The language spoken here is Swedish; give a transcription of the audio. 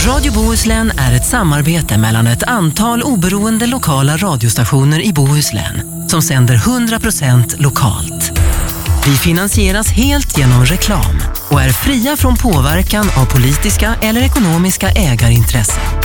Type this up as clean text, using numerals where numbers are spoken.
Radio Bohuslän är ett samarbete mellan ett antal oberoende lokala radiostationer i Bohuslän som sänder 100% lokalt. Vi finansieras helt genom reklam och är fria från påverkan av politiska eller ekonomiska ägarintressen.